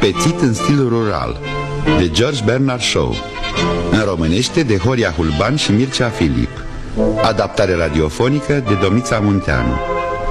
Pețit în stil rural, de George Bernard Shaw. În românește de Horia Hulban și Mircea Filip. Adaptare radiofonică de Domnița Munteanu.